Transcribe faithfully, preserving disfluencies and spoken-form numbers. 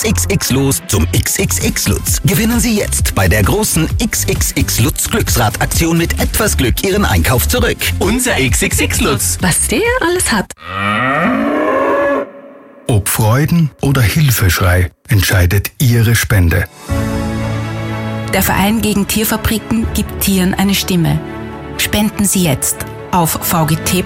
X X X los zum X X X Lutz. Gewinnen Sie jetzt bei der großen X X X Lutz Glücksrad-Aktion mit etwas Glück Ihren Einkauf zurück. Unser X X X Lutz. Was der alles hat. Ob Freuden oder Hilfeschrei entscheidet Ihre Spende. Der Verein gegen Tierfabriken gibt Tieren eine Stimme. Spenden Sie jetzt auf v g t